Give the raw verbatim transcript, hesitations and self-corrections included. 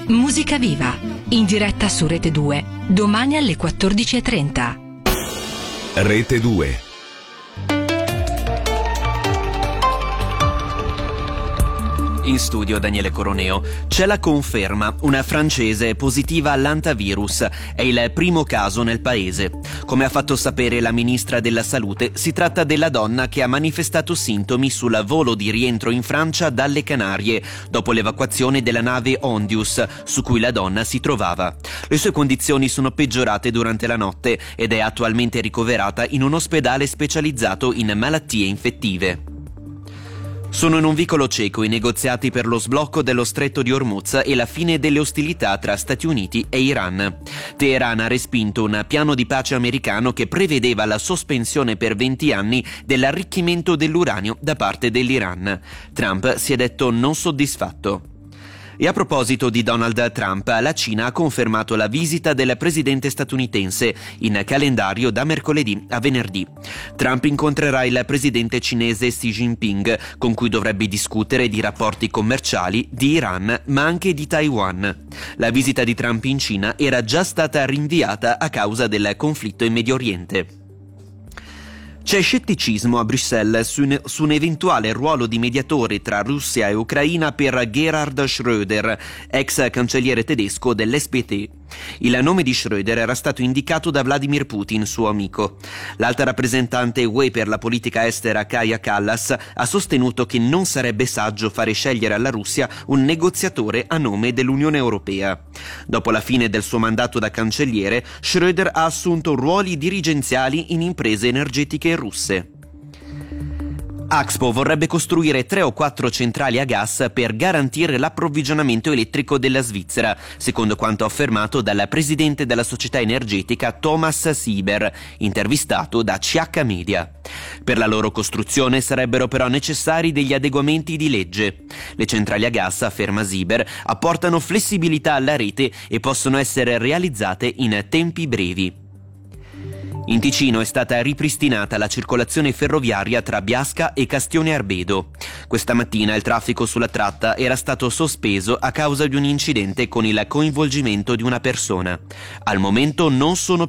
Musica Viva, in diretta su Rete due, domani alle quattordici e trenta. Rete due. In studio Daniele Coroneo. C'è la conferma, una francese è positiva all'antavirus, è il primo caso nel paese. Come ha fatto sapere la ministra della Salute, si tratta della donna che ha manifestato sintomi sul volo di rientro in Francia dalle Canarie, dopo l'evacuazione della nave Ondius, su cui la donna si trovava. Le sue condizioni sono peggiorate durante la notte ed è attualmente ricoverata in un ospedale specializzato in malattie infettive. Sono in un vicolo cieco i negoziati per lo sblocco dello stretto di Hormuz e la fine delle ostilità tra Stati Uniti e Iran. Teheran ha respinto un piano di pace americano che prevedeva la sospensione per venti anni dell'arricchimento dell'uranio da parte dell'Iran. Trump si è detto non soddisfatto. E a proposito di Donald Trump, la Cina ha confermato la visita del presidente statunitense in calendario da mercoledì a venerdì. Trump incontrerà il presidente cinese Xi Jinping, con cui dovrebbe discutere di rapporti commerciali, di Iran, ma anche di Taiwan. La visita di Trump in Cina era già stata rinviata a causa del conflitto in Medio Oriente. C'è scetticismo a Bruxelles su un, su un eventuale ruolo di mediatore tra Russia e Ucraina per Gerhard Schröder, ex cancelliere tedesco dell'S P D. Il nome di Schröder era stato indicato da Vladimir Putin, suo amico. L'alta rappresentante U E per la politica estera Kaja Kallas ha sostenuto che non sarebbe saggio fare scegliere alla Russia un negoziatore a nome dell'Unione Europea. Dopo la fine del suo mandato da cancelliere, Schröder ha assunto ruoli dirigenziali in imprese energetiche russe. Axpo vorrebbe costruire tre o quattro centrali a gas per garantire l'approvvigionamento elettrico della Svizzera, secondo quanto affermato dal presidente della società energetica Thomas Sieber, intervistato da C H Media. Per la loro costruzione sarebbero però necessari degli adeguamenti di legge. Le centrali a gas, afferma Sieber, apportano flessibilità alla rete e possono essere realizzate in tempi brevi. In Ticino è stata ripristinata la circolazione ferroviaria tra Biasca e Castione Arbedo. Questa mattina il traffico sulla tratta era stato sospeso a causa di un incidente con il coinvolgimento di una persona. Al momento non sono